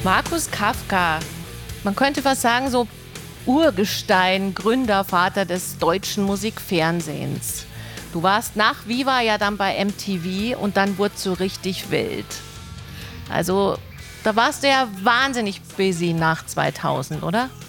Markus Kafka, man könnte fast sagen, so Urgestein, Gründer, Vater des deutschen Musikfernsehens. Du warst nach Viva ja dann bei MTV und dann wurde es so richtig wild. Also, da warst du ja wahnsinnig busy nach 2000, oder?